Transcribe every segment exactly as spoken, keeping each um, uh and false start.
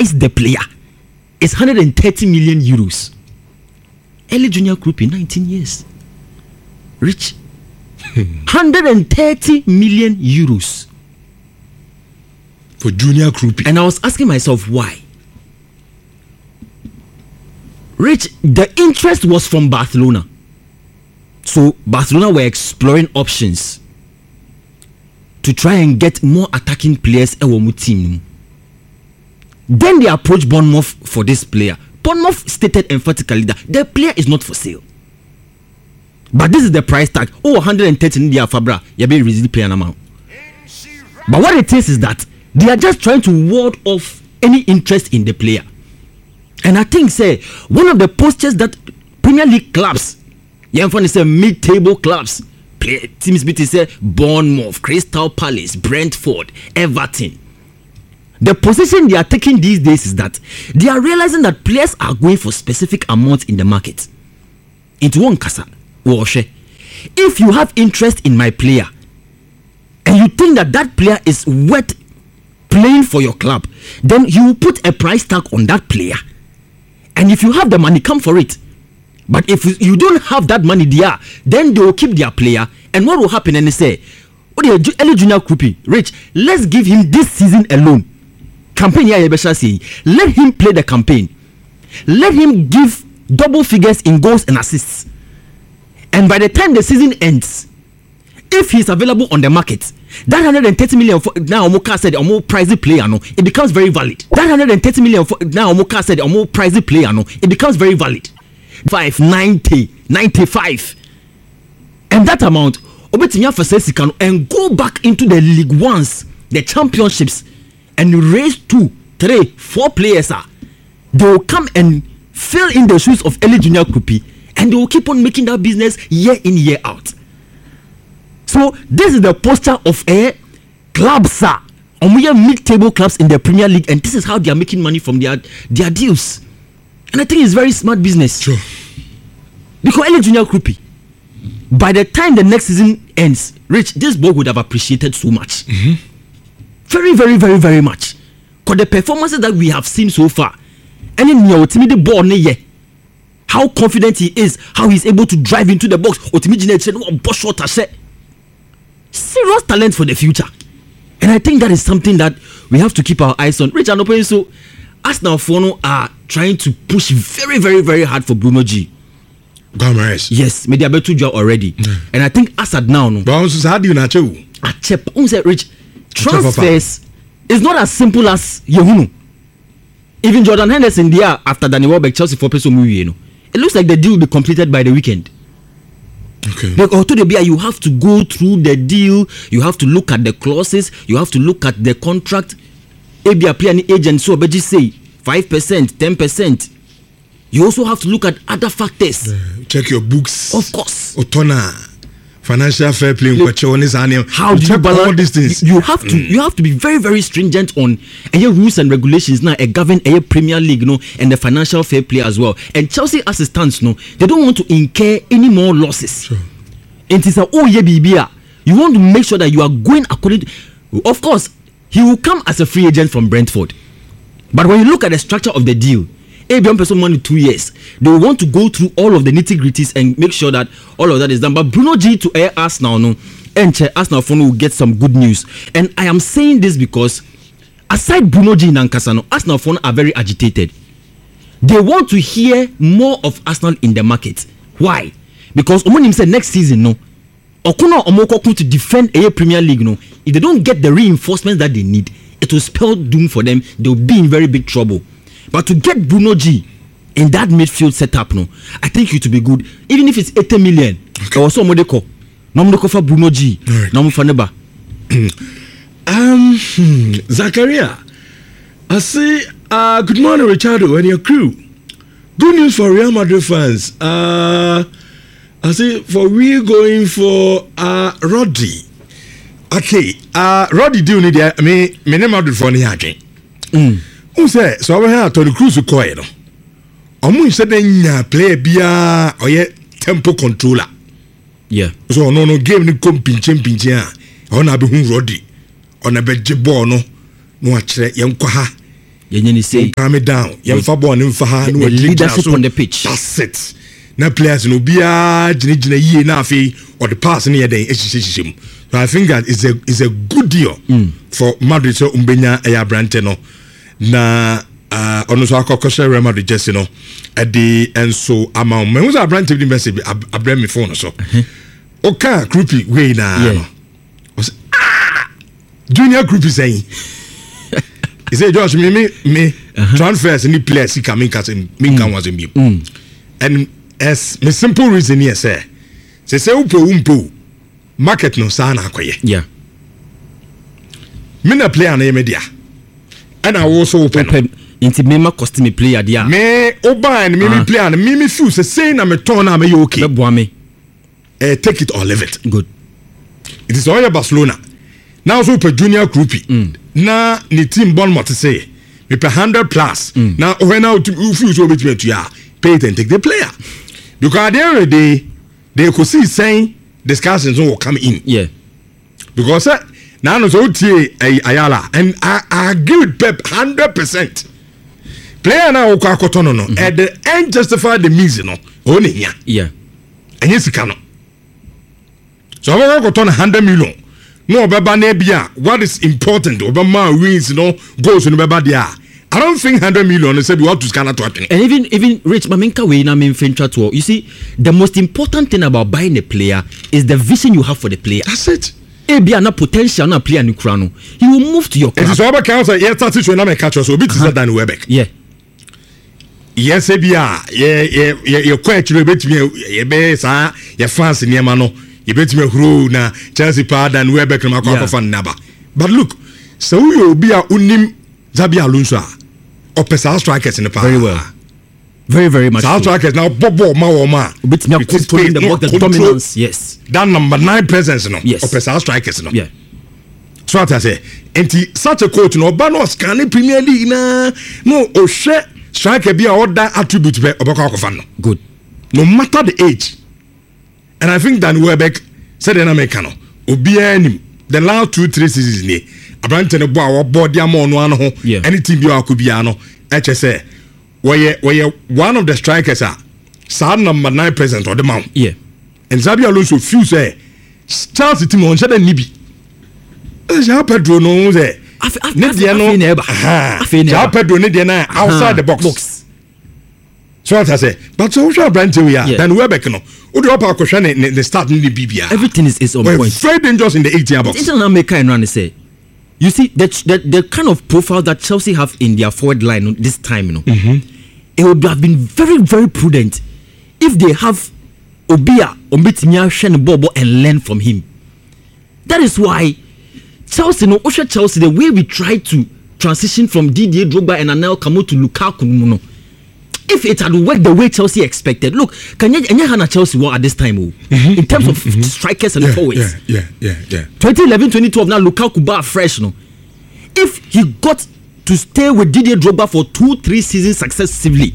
price the player is one hundred thirty million euros. Early Junior Krupi, nineteen years. Rich. one hundred thirty million euros. For Junior Krupi. And I was asking myself why. Rich, the interest was from Barcelona. So Barcelona were exploring options to try and get more attacking players in the team. Then they approached Bournemouth for this player. Bournemouth stated emphatically that the player is not for sale. But this is the price tag. Oh, one hundred thirty in the Fabra. You be released player amount. But what it is is that they are just trying to ward off any interest in the player. And I think, say, one of the postures that Premier League clubs, yeah, for say mid-table clubs, play, teams be to say Bournemouth, Crystal Palace, Brentford, Everton. The position they are taking these days is that they are realizing that players are going for specific amounts in the market. Into one kasa, if you have interest in my player and you think that that player is worth playing for your club, then you will put a price tag on that player. And if you have the money, come for it. But if you don't have that money there, then they will keep their player. And what will happen? And they say, oh, the early Junior Krupi, Rich, let's give him this season alone. Campaign here, let him play the campaign. Let him give double figures in goals and assists. And by the time the season ends, if he's available on the market, that one hundred thirty million for, now Omoka said Omo pricey player no, it becomes very valid. That one hundred thirty million for, now Omoka said Omo pricey player no, it becomes very valid. five ninety, ninety-five, and that amount obetinya for Sesika and go back into the League Ones, the championships, and raise two, three, four players. Are they will come and fill in the shoes of early Junior Krupi, and they will keep on making that business year in year out. So this is the posture of a club, sir. And we have mid-table clubs in the Premier League, and this is how they are making money from their their deals. And I think it's very smart business. Sure. Because early Junior Krupi, by the time the next season ends, Rich, this boy would have appreciated so much. Mm-hmm. Very, very, very, very much. Because the performances that we have seen so far, and in your ultimate ball, how confident he is, how he's able to drive into the box, serious talent for the future. And I think that is something that we have to keep our eyes on. Rich and Open, so Arsenal Fono are trying to push very, very, very hard for Bruno G. Gomez. Yes, maybe I bet you already. Mm. And I think Assad now, no. But also, how do you not know? Rich, transfers is not as simple as Yehunu. Even Jordan Henderson there after Danny Welbeck, Chelsea for Peso Mui, you know. It looks like the deal will be completed by the weekend. Okay. Like, you have to go through the deal, you have to look at the clauses, you have to look at the contract. A B A agent so but just say five percent, ten percent. You also have to look at other factors. Uh, check your books. Of course. Otona, financial fair play. How do you balance all these things? You, you have to mm. you have to be very, very stringent on any rules and regulations now. A govern a Premier League, no, and the financial fair play as well. And Chelsea as it stands, no, they don't want to incur any more losses. Sure. And it's a oh yeah, B B A. You want to make sure that you are going according to, of course, he will come as a free agent from Brentford. But when you look at the structure of the deal, A B M person money two years. They will want to go through all of the nitty-gritties and make sure that all of that is done. But Bruno G to air Arsenal, no, and Arsenal phone will get some good news. And I am saying this because aside Bruno G and Ankasano, Arsenal phone are very agitated. They want to hear more of Arsenal in the market. Why? Because Omonim said next season, no, Okuno Omoko to defend a Premier League, no, if they don't get the reinforcements that they need, it will spell doom for them. They'll be in very big trouble. But to get Bruno G in that midfield setup, no, I think it will be good. Even if it's eighty million. Okay. Also, Modeko. No Modeko for Bruno G. Right. No Faneba. Um, Zakaria, I say, uh, good morning, Richardo, and your crew. Good news for Real Madrid fans. Uh, I say, for we going for uh, Rodri. Okay, uh, Rodri do need I mean, my name Madrid for Niaki. Hmm. Who say so? We have to the cruise coin. Omu said then play bia or yet tempo controller. Yeah. So no no game ni come pinching pinching. On a be Rodri. On a bed ball no no actually young kwaha yenye say calm it down yen fa ball nim fa ha no leadership on the pitch. That's it. Na players no bia gine gine yie na afi or the pass no ye den ehihihihim. So I think that is a is a good deal mm. for Madrid so umbenya eya brante no na uh ono so akokoshe Real Madrid just no e de enso ama me who say brante bi message abrem me phone so oka groupie we na no was ah junior groupie saying he say Josh me me me uh-huh. transfers any players he come in case me can was me and as me simple reason here say say say upo umpo market no sana akoye yeah me na player na ye media and I also open into me cost me player dia me oba and me me player me me feel say say na me turn na me okay be boa me eh take it or leave it good it is all Barcelona now so per junior groupie mm. na ni team Bournemouth say me per one hundred plus mm. now when now you feel so bit to ya pay it and take the player because at the end of the day they could see saying discussions will come in yeah because uh, now no so tie Ayala and I, I agree with Pep one hundred percent player now ko akoto no no mm-hmm. at the end justify the means no only here yeah and yes can so we go to one hundred million no obeba na bia what is important obama wins no goals no beba there I don't think one hundred million say we want to scan to and even even Rich Mamenka we na mean fintra to you see the most important thing about buying a player is the vision you have for the player. That's it. E bia na potential na player ni kura no he will move to your club. It is over council yeah start to na me catch us obi to Dan Welbeck. Yeah. Yes e bia ye ye ye kwa chiro betimi ye be sa ye fans niema no ye betimi huru na Chelsea pa Dan Welbeck na kwa fan naba. But look so you obi a unim Xabi Alonso opesa strikers in the very well very very much so. Strikers now bobo ma wo ma bit me controlling the box the dominance yes that number nine presence no yes. opesa strikers no yeah so what I say enti such a coach no ba no scan Premier League na no o hwe striker bi a order attribute be obeka akofa no good no matter the age and I think Dan Welbeck said in America no obi anim the last two three seasons ni Abrante ne bo a wo body am ono ano ho anything bi akobia no e che say we we one of the strikers are sad number nine present or the man yeah and Xabi Alonso feel say Chelsea team on shada ni bi e ja Pedro no say ne dia no ja Pedro ne dia na outside the box, box. So what I say but so sure Abrante we are then Welbeck no o de opa akohwe ne the start ni bibia everything is is on we're point very dangerous in the eighteen box it's not make kind run say. You see that the, the kind of profile that Chelsea have in their forward line this time, you know, mm-hmm. it would have been very, very prudent if they have Obia, Ombitmia, Shen Bobo, and learn from him. That is why Chelsea, no, Osha Chelsea, the way we try to transition from Didier Drogba and Anel Kamo to Lukaku, no, if it had worked the way Chelsea expected, look, can you and you Chelsea were at this time mm-hmm, in terms mm-hmm, of mm-hmm. strikers and yeah, forwards? Yeah, yeah, yeah, yeah. twenty eleven twenty twelve now Lukaku bar fresh no. If he got to stay with Didier Drogba for two, three seasons successively,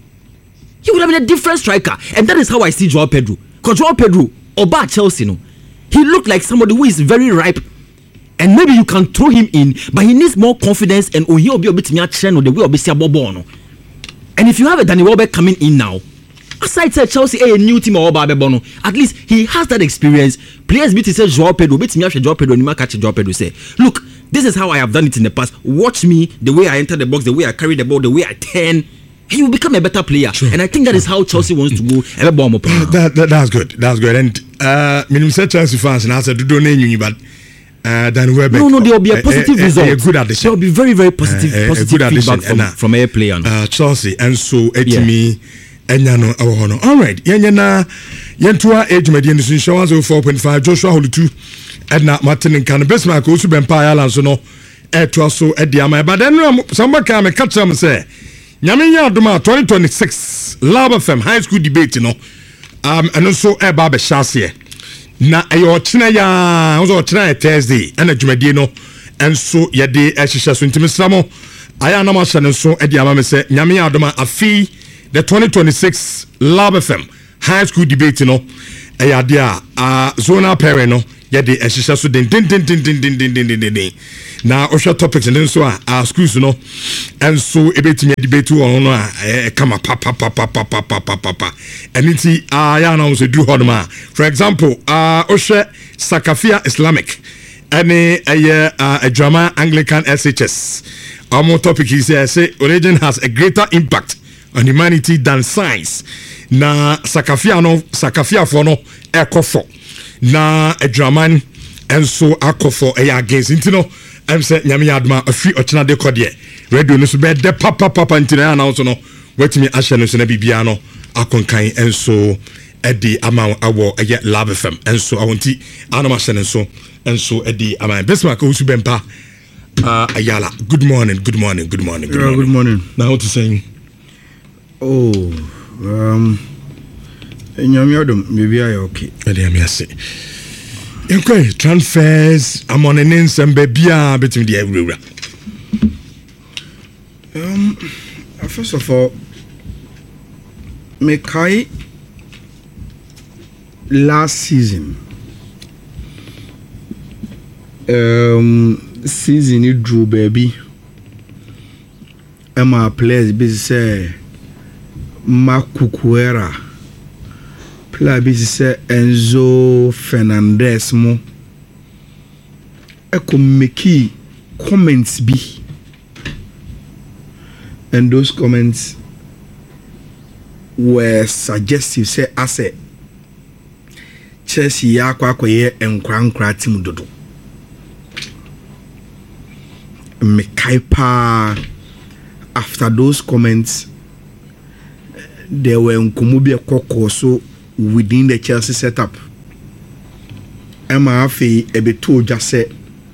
he would have been a different striker. And that is how I see Joao Pedro. Because Joao Pedro, Oba Chelsea, no, he looked like somebody who is very ripe. And maybe you can throw him in, but he needs more confidence and he will be a bit more channel the way of Bessia Bobo. No. And if you have a Danny Welbeck coming in now, aside say Chelsea a new team or Bono, at least he has that experience. Players beat say Joao Pedro, beat me Joao Pedro, and catch Joao Pedro say, look, this is how I have done it in the past. Watch me, the way I enter the box, the way I carry the ball, the way I turn, and you will become a better player. Sure. And I think that is how Chelsea wants to go. that, that, that's good. That's good. And uh, minimum said Chelsea fans, and I said, do name but uh, Dan Welbeck. No, no, there will be a positive uh, result. A, a good addition. There will be very, very positive, uh, positive a good feedback from, uh, from a player. Uh, Chelsea, and so it yeah. me. Enyano awono. All right. Yenyana yentua age median insurance of four point five Joshua Holutu Edna Martin kan Bismarck osu bempa Ireland so no eto so ediama but then somebody can catch them say nyame nya adoma twenty twenty-six Lab F M high school debate no um and so e ba be shase na ayo china ya ozo china Thursday and adwumadie no enso ye de ehihye so ntimisramo aya na ma hye so ediama me say nyame nya adoma afi the twenty twenty-six Lab F M high school debate no eyade a zonal parent no yeah the ehyehyɛ so den den den den den den den den den na ohwɛ topics ne so a our schools no enso ebetimi debate won no a kama pa pa pa pa pa pa pa pa pa eniti ah ya na so duru hodoma for example ah ohwɛ Sakafia Islamic any a a drama Anglican S H S our topic is say religion has a greater impact on humanity than science na Sakafia no Sakafia for no ekofo na a draman enso akofo e against intino em say nyame adma afi ochina de kodie radio no so be de papa papa intino announce no wetimi ahye no so na bibia no akonkan enso edi ama awo eye Love F M enso awonti anama ahye no so enso edi ama Bismarck osu bempa uh ayala good morning good morning good morning good morning, good morning. Now what to saying oh um nyame odom maybe I okay edi am yase okay transfers I'm on an insem bebia betimi de awura um first of all me kai last season um season it drew baby Emma players busy say Makukuera player busy say Enzo Fernandez mo eko make comments be and those comments were suggestive say as a Chelsea ya kwa kwa ye enkra nkra team dodo me kaipa after those comments there were nkomobi ekoko so within the Chelsea setup Emma afi ebeto just say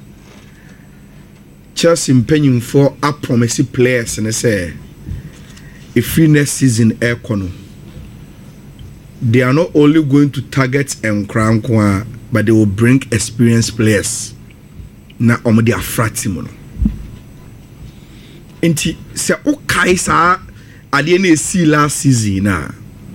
Chelsea mpanyim for a promise players and say if next season air kono they are not only going to target Nkranko but they will bring experienced players na omo dia frati mo no enti se o kai sa ade na esi last season na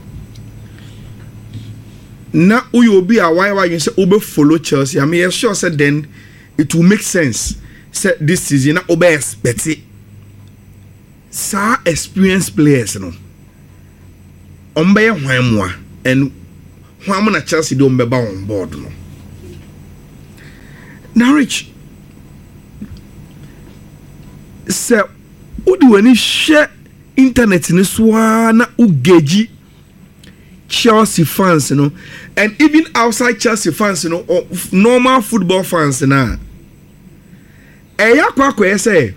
na uyo obi a why why you say obe follow Chelsea I mean sure say then it will make sense say this season na obe expect it sa experienced players no ombe ye hwanmoa and hwanmo na Chelsea do mbeba on board no now Rich say udi wani share internet ni swa na ugeji Chelsea fans you know and even outside Chelsea fans you know or normal football fans na eya kwa kwa say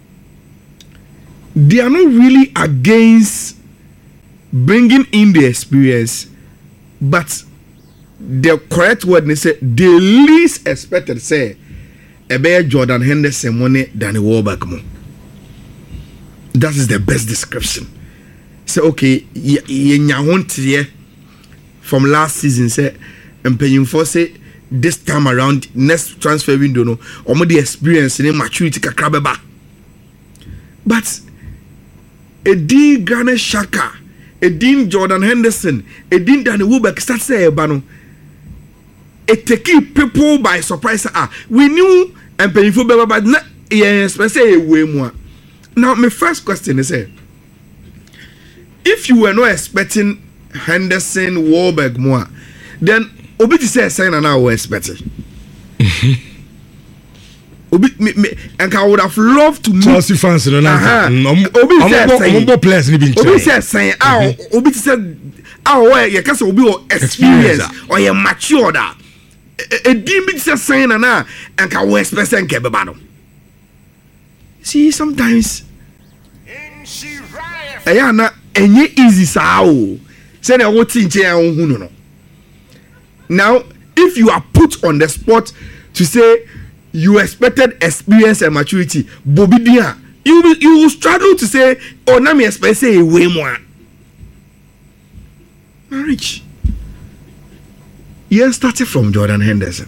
they are not really against bringing in the experience but the correct word they say the least expected say ebe Jordan Henderson money Danny Welbeck mo. That is the best description. Say okay ye nya from last season say empaying for say this time around next transfer window no omo the experience and maturity kakra beba but Edin Granit Xhaka Edin Jordan Henderson Edin Danny Welbeck start say eba no it take people by surprise ah we knew empaying for beba but na yes say we mu. Now my first question is eh, if you were not expecting Henderson Welbeck more then obi ti say sign na now expecting obi me, me and I would have loved to meet Chelsea fans no na obi say obi players ni bi nche obi say sign ah obi ti say ah where you can say obi or experience or you mature da e dim bi say sign na and I would expect say nke beba no. See sometimes eya na enye easy sa o say na what nche ya hu no. Now if you are put on the spot to say you expected experience and maturity bobi dia you will, you will struggle to say oh na me expect say way more Rich. Yeah, started from Jordan Henderson.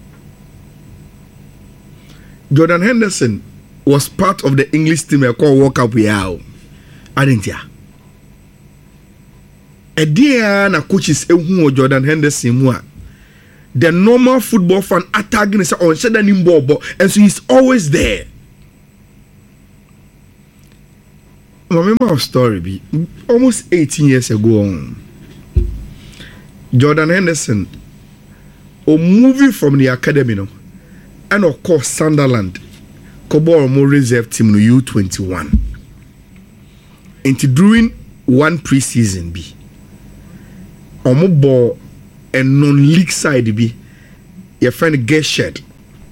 Jordan Henderson was part of the English team I call World Cup here. I didn't ya. A dear na coaches ehu Jordan Henderson mua. the normal football fan attacking say on said him ball, and so he's always there. I remember a story be almost eighteen years ago. Jordan Henderson, or moving from the academy, no, and of course Sunderland, Cobor more reserve team no U twenty-one. Into during one preseason be, omo ball and non-league side be, your friend Gershard.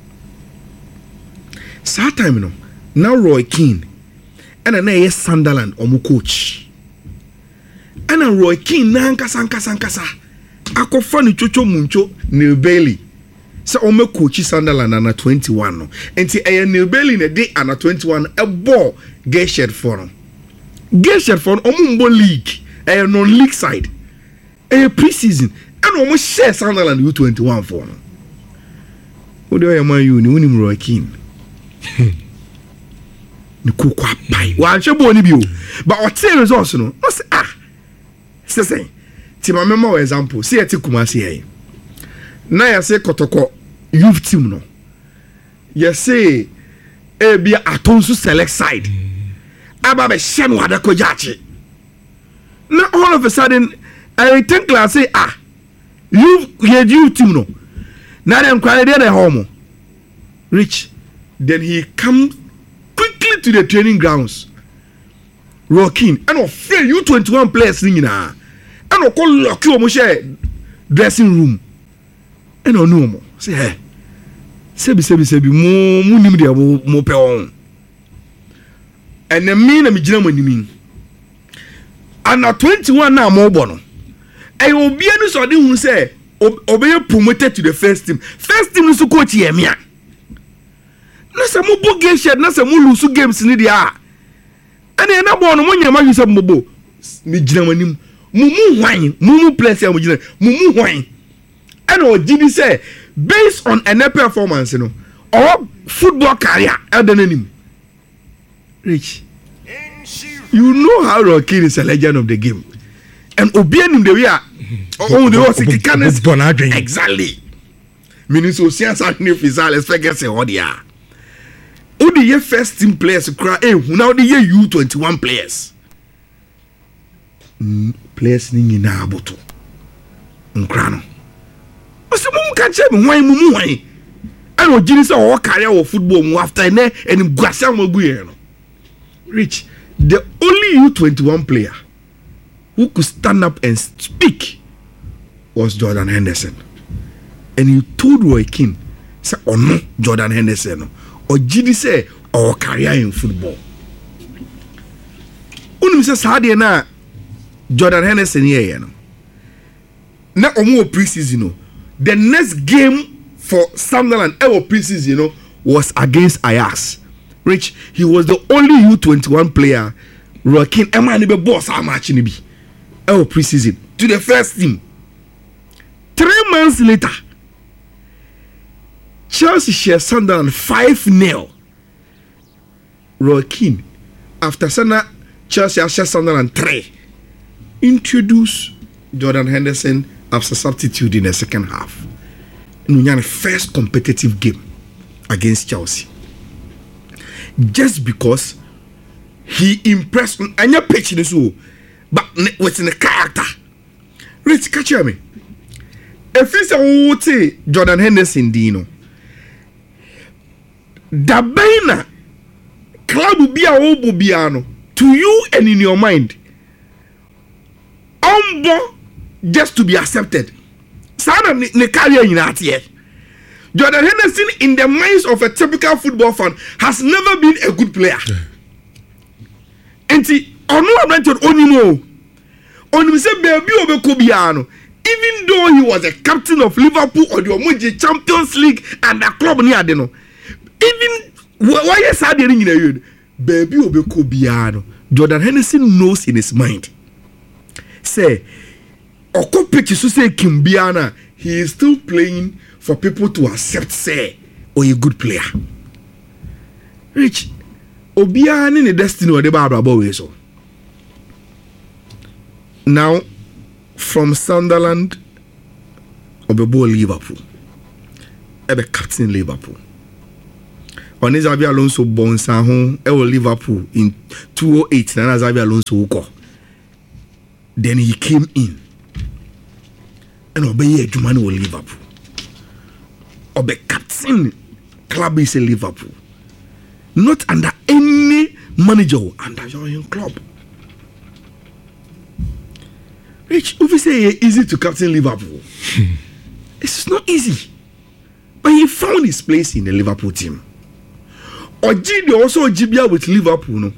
Sad time you know, now Roy Keane. And then yes Sunderland omu coach. And then Roy Keane na nkasa nkasa nkasa. Akofa ni chocho muncho Neil Bailey. So omu coach Sunderland under twenty-one no. Enti eye Neil Bailey ne dey under twenty-one e ball Gershard for no. Gershard for omu mbo league. Eye non league side. Eye preseason. And omu share Sunderland U twenty-one for no. Odi oye man you ni unim Roy Keane. Ni kukwa pai wa hwe bo ni bi o but o tell results no no say ah say say ti ma memo example see eti Kumasi here na ya say Kotoko youth team no ya say e bia atonsu select side aba be hye no adako jache na all of a sudden I think class say ah you youth team no na dem kwale dey na home rich then he come quickly to the training grounds. Rocking and of free U twenty-one players singing ah. And of call lock you share dressing room. And no more. Say hey. Sebi sebi sebi mo mo nim dia mo mo pe on. And the mean na me gina mo nim. And na twenty-one na mo bo no. E obi anu so de hu say obey promoted to the first team. First team so coach ye me. Na se mo bo game shed na se mo lose games ni dia ene na bo no mo nyama yu se mo bo me gina manim mo mu hwan mo mu players ya mo gina mo mu hwan ene o gidi say based on an performance no or football career eldenanim rich you know how Rocky is a legend of the game and obianim the way oh the was exactly meaning so science and physical expect say oh dia who the year first team players cry eh now the year U twenty-one players mm, players ni nyina aboto nkra no ose mum ka che me hwan mum hwan and o gini say o career of football mu after na enim guasa mo gu here no rich the only U twenty-one player who could stand up and speak was Jordan Henderson, and he told Roy Keane say oh no Jordan Henderson no or Gidi say our career in football. Unim say Sadia na Jordan Henderson here no. Na omo preseason no. The next game for Sunderland ever preseason you know was against Ajax. Rich, he was the only U twenty-one player Rokin Emma ni be boss a match ni bi. Ever preseason to the first team. Three months later, Chelsea share Sunderland five nil. Roy Keane, after Sunderland, Chelsea share Sunderland three. Introduce Jordan Henderson as a substitute in the second half. In the first competitive game against Chelsea. Just because he impressed and you're pitching this but within the character. Rich, catch me. If it's a Jordan Henderson Dino. Dabena club be a obo biano to you and in your mind. Umbo just to be accepted. Sana ne career in that year. Jordan Henderson in the minds of a typical football fan has never been a good player. Enti onu abranted onimo. Onu say baby obeko biano. Even though he was a captain of Liverpool or the Omoji Champions League and the club near Deno. Even why is that in the baby obeko biano. Jordan Henderson knows in his mind. Say Oko pitch so say Kimbiana, he is still playing for people to accept say or a good player. Rich Obiani in the destiny of the Barbara Boy so. Now from Sunderland Obebo Liverpool. ebe captain Liverpool. On Xabi Alonso bonsa ho e Liverpool in two oh eight na Xabi Alonso ko. Then he came in. And obey adwuma no Liverpool. Obe captain club is a Liverpool. Not under any manager under your own club. Rich, if you say it's easy to captain Liverpool, it's not easy. But he found his place in the Liverpool team. Oji also Ojibia with Liverpool. No.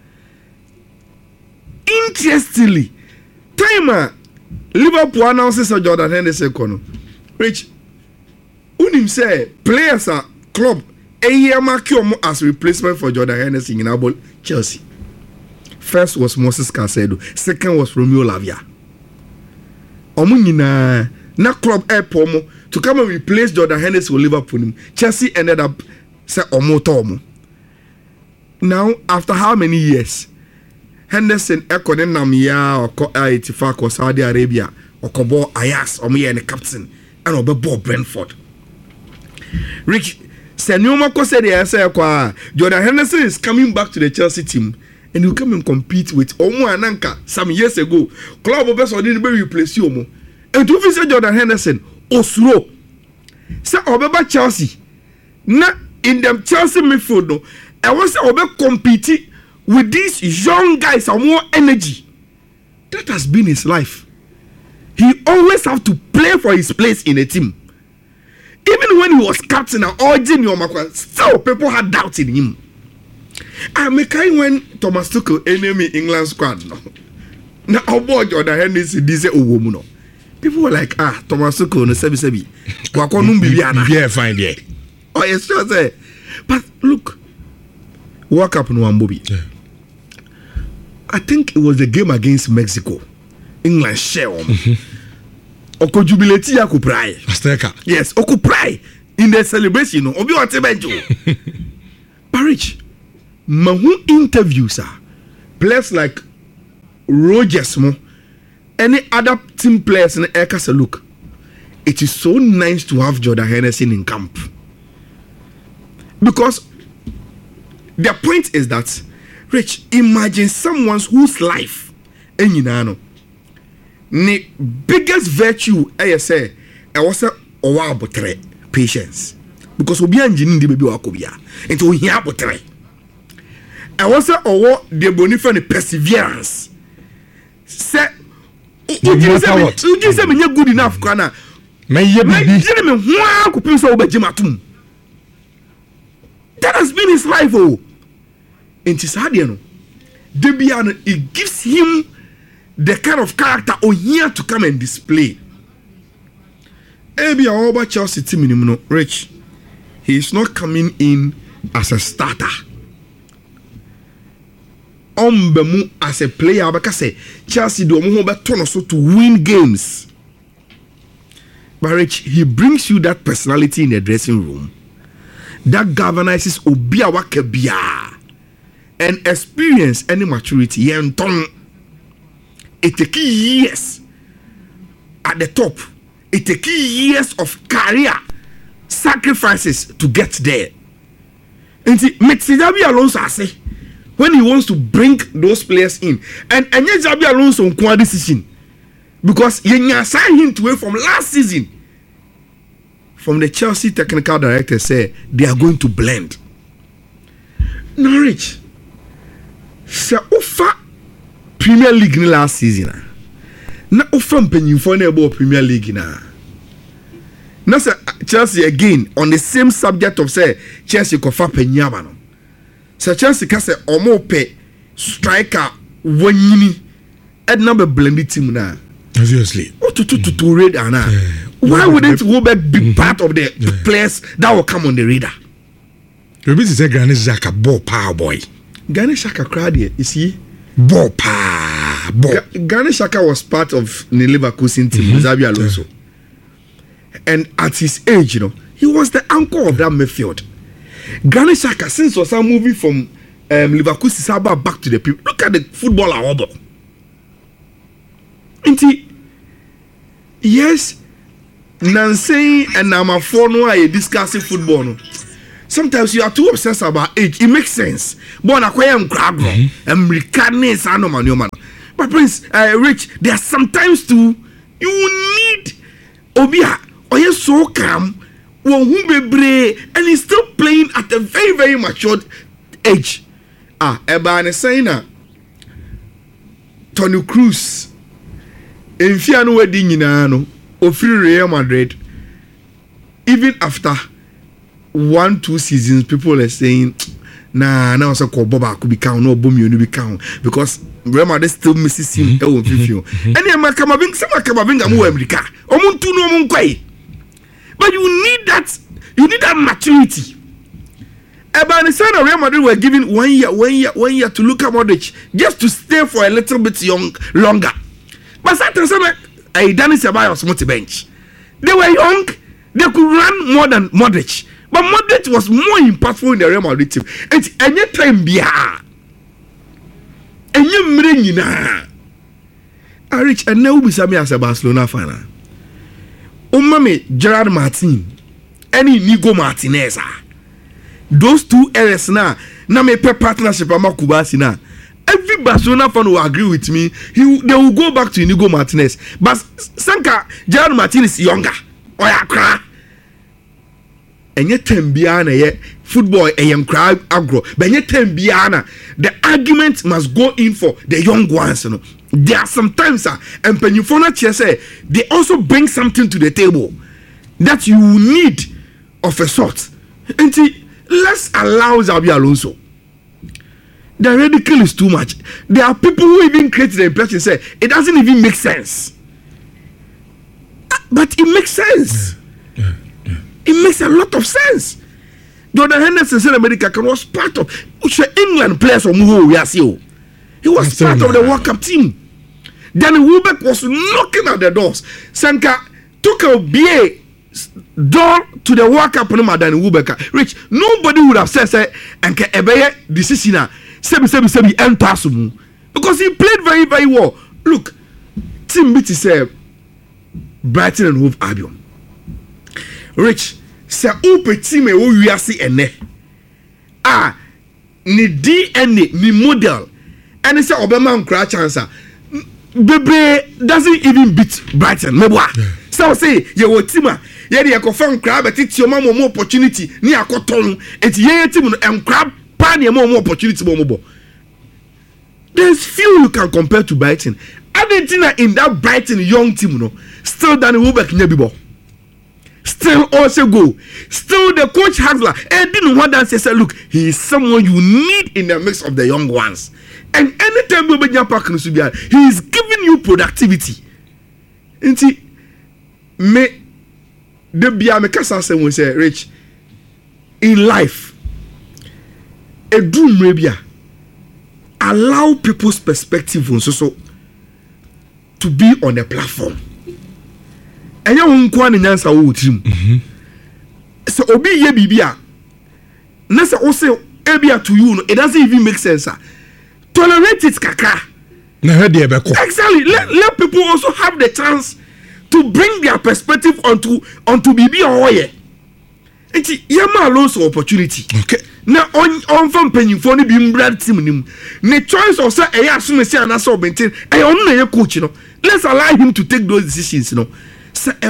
Interestingly, time Liverpool announces a Jordan Henderson kono. Rich, unim say players are club a year mark as replacement for Jordan Henderson in about Chelsea. First was Moses Caicedo, second was Romeo Lavia. Omu nyina na club airport mo to come and replace Jordan Henderson with Liverpool. Chelsea ended up say omo to omo. Now after how many years? Henderson ekone namia or eighty-five or Saudi Arabia or kobo Ajax omo ye ne captain and obebo Brentford. Rick Senuma ko said the say kwa Jordan Henderson is coming back to the Chelsea team and he'll come and compete with Omo Ananka some years ago. Club of Best didn't be replace you Omo. And to say Jordan Henderson Oslo. Say Obeba Chelsea. Na in them Chelsea midfield no. I want to Obe compete with these young guys and more energy. That has been his life. He always have to play for his place in a team. Even when he was captain and urging your Makwa, still people had doubt in him. I make kind when Thomas Tuchel enemy England squad no. Now about Jordan Henderson this oh woman no. People were like ah Thomas Tuchel no sebi sebi. Wako numbi biana. Yeah, fine yeah. Oh yes, sure say. But look, walk up no Ambobi. Yeah. I think it was the game against Mexico. England share on. Oko jubilate ya ku pray. Asteka. Yes, oku pray in the celebration no. Obi wate benjo. Parich. Mahu interviews ah. Players like Rogers mo. Any other team players in the Eka say look. It is so nice to have Jordan Henderson in camp. Because the point is that Rich, imagine someone whose life and you know the biggest virtue I say I was a owa botre patience because obi anjini ndi baby wakobia into hia botre I was a owo de bonifa ne perseverance say you say you say me good enough kana me ye bibi me hwa ko pin so obajimatum that has been his life oh. In Tisadiano, Debiano, it gives him the kind of character on here to come and display. Ebi Aoba Chelsea team no Rich. He is not coming in as a starter. Ombemu as a player because Chelsea do mo beto so to win games. But Rich, he brings you that personality in the dressing room that galvanizes Obia Wakebia. And experience any maturity yenton it take years at the top. It take years of career sacrifices to get there. And see Xabi Alonso say when he wants to bring those players in and and Xabi Alonso on decision because he signed him to away from last season from the Chelsea technical director say they are going to blend. Norwich se ofa Premier League ni last season na ofa mpanyimfo na ebo Premier League na na se Chelsea again on the same subject of say Chelsea kofa panyama no se Chelsea ka se omo pe striker wanyini edna be blend team na obviously o to to to radar na why wouldn't Wobek be part of the yeah. players that will come on the radar? You be say Granit Xhaka ball power boy. Granit Xhaka crowd here, you see? Ball pa ball. Ga- Granit Xhaka was part of the Leverkusen team, mm-hmm. Xabi Alonso. Yeah. And at his age, you know, he was the anchor of that midfield. Granit Xhaka, since was a movie from um, Leverkusen Saba back to the people. Look at the footballer hobble. Yes, Nancy and Namafo no are discussing football. No. Sometimes you are too obsessed about age. It makes sense. But I am crab and Ricanes and no. But Prince, uh, Rich, there are sometimes too you need Obia or you so calm. And he's still playing at a very, very mature age. Ah, Eba saying na Toni Kroos in Fiano wedding in Ano of Real Madrid. Even after one, two seasons, people are saying, nah, now so called Boba could be count, no boom, you be count because Real Madrid still misses him. And then my Kamabing, some Kamabing, I'm America. Omuntu no Munkway. But you need that, you need that maturity. About the side of Real Madrid were given one year, one year, one year to look at Modric just to stay for a little bit young, longer. But sometimes I done it about a bench. They were young, they could run more than Modric. But Modric was more impactful in the Real Madrid team. And any time biya, and you bring na. I reach and now be sami as a Barcelona fan. Umame Gerard Martin, any Nigo Martinez. Those two areas now, na me pay partnership ama Kubasi na. Every Barcelona fan will agree with me. He they will go back to Inigo Martinez. But Sanka Gerard Martinez is younger. Oya kra. Enye tembiana ye football eyem kra agro. But enye tembiana the argument must go in for the young ones, you know. There are sometimes uh, and Penufona say they also bring something to the table that you need of a sort. And see, let's allow Xabi Alonso. The ridicule is too much. There are people who even create the impression say it doesn't even make sense. But it makes sense. Yeah, yeah, yeah. It makes a lot of sense. Jordan Henderson said America was part of England players from who we are seeing. He was part of the World Cup team. Danny Welbeck was knocking at the doors. Sanka took a B A door to the World Cup no Danny Welbeck. Rich, nobody would have said say and ebeye decision sebi sebi sebi entasumu because he played very very well. Look, team beat say Brighton and Hove Albion. Rich, say upe team e wo wiase ene. Ah, ni D N A ni model. And say Obama nkra chance. Bebe doesn't even beat Brighton. Meboa. So say you wo team a ye dey confirm nkra but it your mama more opportunity ni akoton. Et ye team no nkra pa ni more opportunity mo mo. There's few you can compare to Brighton. Argentina in that Brighton young team no still Danny Welbeck nyabibo. Still also go. Still the coach Hasler and didn't want to say look, he is someone you need in the mix of the young ones. And anytime we be park he is giving you productivity. And see me the bia me kasa say we say Rich in life a dream maybe allow people's perspective on so so to be on a platform. And you won't go and answer what team. So obi ye bibia. Nasa also ebia to you. It doesn't even make sense. Tolerate it, kaka. Exactly. Let, let people also have the chance to bring their perspective onto onto bibi or ye. It's yama Alonso opportunity. Okay. Now on on from penny for the bimbrad team nim. The choice of say eya assume say anasa obenten. E on na ye coach no. Let's allow him to take those decisions, you know. So we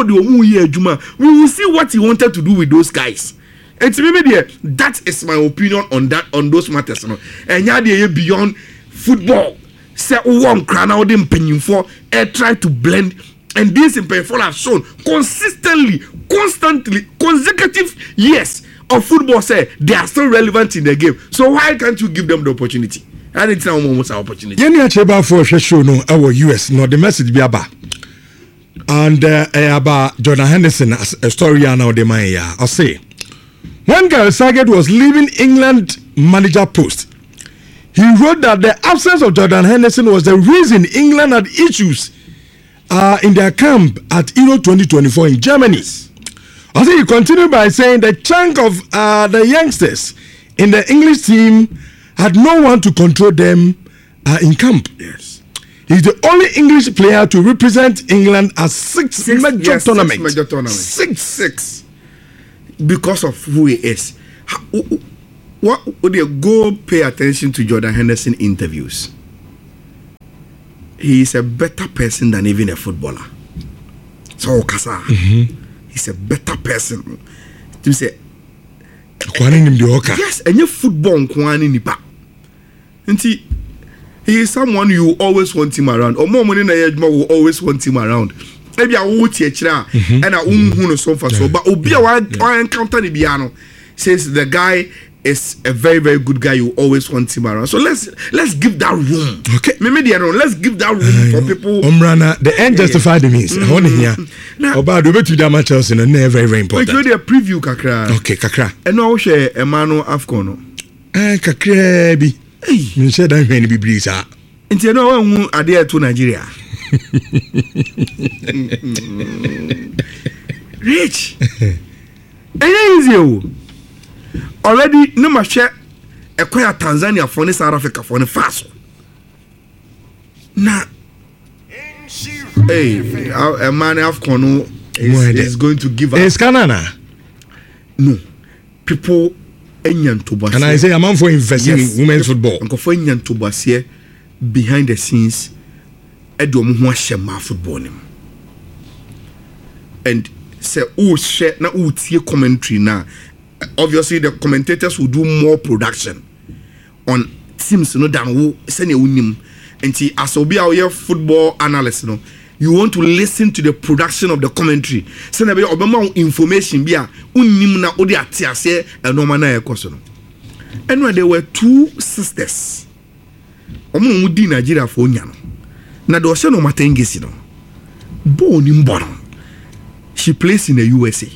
will see what he wanted to do with those guys. And to me, that is my opinion on that on those matters. You know? And yeah, they beyond football. Say one crown out them penny for and try to blend. And this in Penfold have shown consistently, constantly, consecutive years of football. Say they are still relevant in the game. So why can't you give them the opportunity? And it's now almost our opportunity. Yeni acheba for show no our U S no the message be about. And uh, about Jordan Henderson, a story now the Maya. I'll say, when Gareth Southgate was leaving England manager post, he wrote that the absence of Jordan Henderson was the reason England had issues uh, in their camp at Euro twenty twenty-four in Germany. I say he continued by saying the chunk of uh, the youngsters in the English team had no one to control them uh, in camp. Yes. He's the only English player to represent England at six, six major yes, tournaments. Six major tournaments. Six, six. Because of who he is. How, what would you go pay attention to Jordan Henderson interviews? He is a better person than even a footballer. So, Kasa, mm-hmm. he's a better person. To say, yes, and your football, Kwani Nipa. And he is someone you always want him around. Or more money than Ejma will always want him around. Maybe I will teach you and I won't so far so. But Obia, I encounter the piano says the guy is a very, very good guy. You always want him around. So let's let's give that room. Okay. Maybe let's give that room uh, for people. Umbrana, the end justify the means. I want to hear. About the way to the matches and very, very important. Wait, a preview, Kakra. Okay, Kakra. And now share Emmanuel Afcono. Eh, Kakra bi. Hey, you said I'm going to be breeze. And you know, I'm adhere to Nigeria. Rich. And easy. Already, no more share acquire Tanzania for South Africa for the fast. Now, hey, a man of Kono is, is going to give us. It's Canada. No, people. And I say, I'm on for investing yes, in women's football. I'm for Enyan Tobasia behind the scenes. Edom Mwashema football. And say, oh, share na utie commentary now. Obviously, the commentators will do more production on teams, no than who send a winning. And as will be our football analyst, no. You want to listen to the production of the commentary. Send a bit of information. Be a unimna odi atiase and no mana ekosono. And when there were two sisters, omo mudi Nigeria for onyano. Na do se no matengesi no. Born in Bono. She plays in the U S A.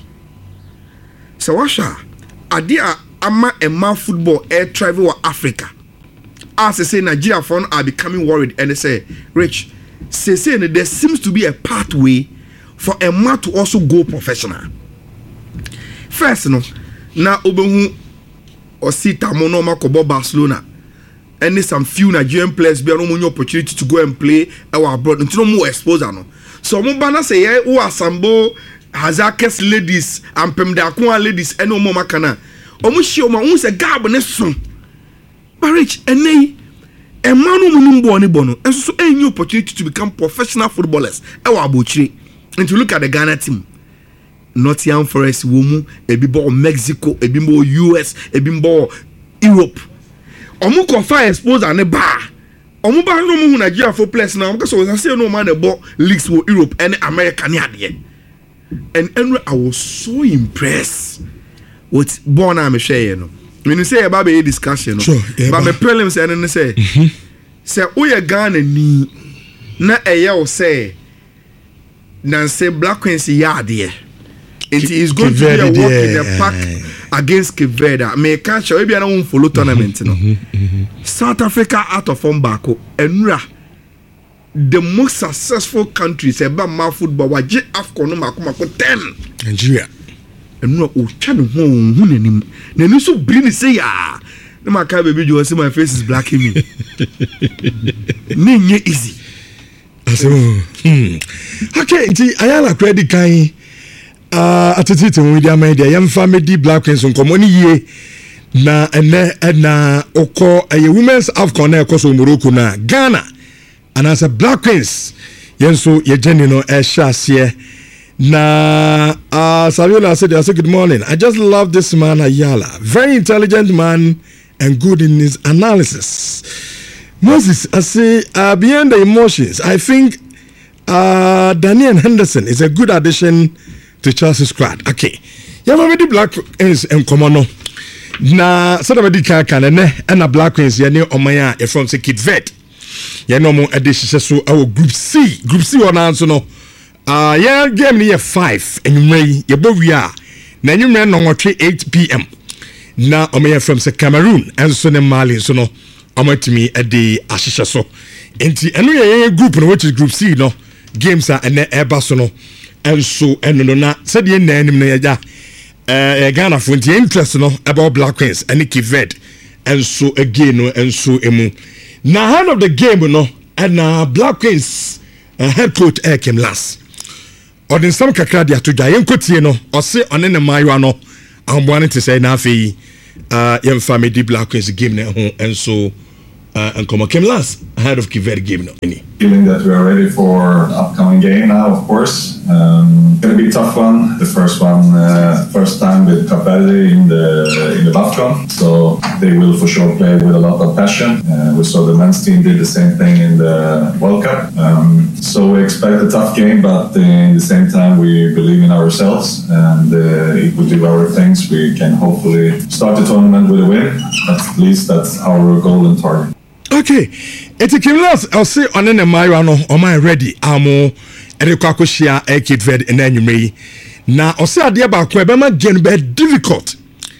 So washa adia ama ema football air travel wa Africa. As I say, Nigeria fans are becoming worried and they say, Rich. Say, say, there seems to be a pathway for a man to also go professional. First, no, now Obehu or see Tamono Makobo Barcelona, and there's some few Nigerian players be no opportunity to go and play our abroad until no more exposure. No, so Mubana say, yeah, who are Sambo Hazakes ladies and Pemdakua ladies and no more Makana. Omushi Oma who's a garbanesson. Marriage and nay. A man who born bono and so a new opportunity to become professional footballers. Ewa Abuchi. And to look at the Ghana team. Nottingham Forest, Womu, a bimbo Mexico, a bimbo U S, a bimbo Europe. Omu confine expose and a bar. Omu bar no mu Nigeria for place now because I say no man about leagues for Europe and America near there. And anyway, I was so impressed with born I'm share, you know. When you say about a discussion, sure, yeah, but my prelims and say, say, we are Ghana ni na a year say, Nancy Black Queen's yard here. It is going to be a walk in the park against Cape Verde. May catch maybe I don't follow tournament. No, South Africa out of form back and ra the most successful countries about my football. Wa J Afcon no makumako ten Nigeria. And no, oh, channel home, who name? Then you so brilliant say, ah, no, my car baby, you see my face is black in me. Name easy. So, hmm. Okay, the Ayala credit kind. Uh, attitude to media media, young family black queens on common ye na ene na oko a women's Afcon na koso Morocco na Ghana, and as a black queens, yenso ye jenny no e shase. Na uh, Saviola said, I said, good morning. I just love this man, Ayala. Very intelligent man and good in his analysis. Moses, I say, uh, beyond the emotions, I think uh, Daniel Henderson is a good addition to Chelsea's squad. Okay. You have already black is in common. Na Sadabadi Kakan and a black queens, Yanni Omaya, from Sekit Vet. Yanomo addition so our group C. Group C on answer no. Uh, yeah, game near five, and you may, you both we are. Now you may know what eight p m. Now, I'm here from Cameroon, and so the Mali, so no, I'm to me at the Ashisha so. And the another group, which is Group C, no, games are and Airbus, no, and so, and no, not said the name, uh, Ghana for the interest, no, about Black Queens, and Nicky Ved, and so again, no, and so emu. Now, hand of the game, no. and uh, Black Queens uh, head coach uh, Kim Las. Or then some kakra dia to Jayen Kotieno, or say on any Mayano, I'm wanting to say Nafi, uh, young family Black Queens game at home, and so. Uh, and come on, Kim Las ahead of Kivet game now. Feeling that we are ready for the upcoming game now, of course. Um, gonna be a tough one. The first one, uh, first time with Cape Verde in the in the BAFCON, so they will for sure play with a lot of passion. Uh, we saw the men's team did the same thing in the World Cup. Um, so we expect a tough game, but in the same time we believe in ourselves, and uh, if we do our things, we can hopefully start the tournament with a win. At least that's our goal and target. Okay, it's a Kimlas. I'll say on an Mayano on my ready. Amo, Erikakoshia, a kid red, and then you may. Now, I'll say a dear about Quebema gen be difficult.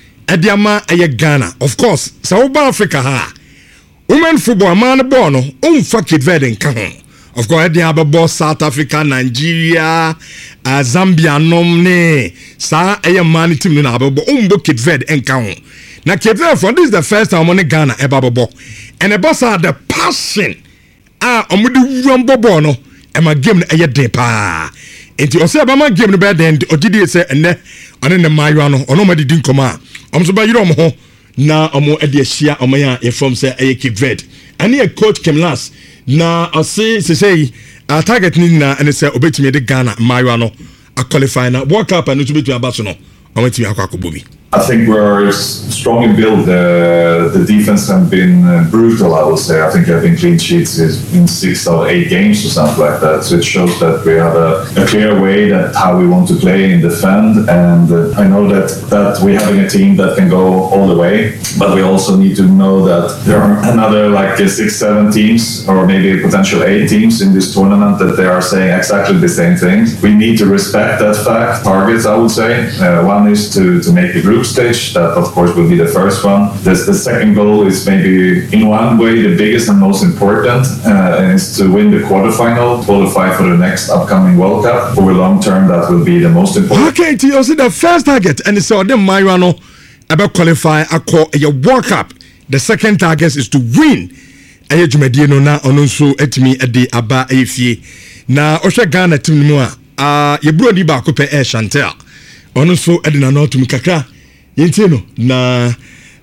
Adiama a Ghana, of course, South Africa ha. Women football, man bono, um fuck it red and come. Of course, the other boss South Africa, Nigeria, uh, Zambia, nomne, sa a man team in Abo, um book it red and come. Now, Cape Verde, this is the first time on Ghana, a babo. And the boss are the passion. Ah, I'm with the rumble bono, and my game a depa. And you say, I'm game the bed end, or did you say, and then on the Mayano, or nobody didn't come out. I'm so by you don't know. Now, I'm more at the Shia, or my inform say, a Cape Verde. And here, coach came last. Now, I'll say, say, I target Nina, and it's a obey to me the Ghana, Mayano, a qualifying, walk up and to be to a Barcelona. I went to Akakububi. I think we're strongly built. Uh, the defense has been uh, brutal, I would say. I think having clean sheets is in six or eight games or something like that. So it shows that we have a, a clear way that how we want to play and defend. And uh, I know that, that we're having a team that can go all the way. But we also need to know that there are another like uh, six, seven teams or maybe potential eight teams in this tournament that they are saying exactly the same things. We need to respect that fact. Targets, I would say. Uh, one is to, to make the group stage. That of course will be the first one. This, the second goal is maybe in one way the biggest and most important, uh, and is to win the quarterfinal, qualify for the next upcoming World Cup. For the long term, that will be the most important. Okay, to you see the first target, and so the Mayano about qualify a call a World Cup. The second target is to win. Aye Jumedino na onunso etimi ede aba efie. Na ohwe Ghana team mu a ah ye bro di ba ko pe e Chantel. Onunso ede na no tum kakra. Yenti no na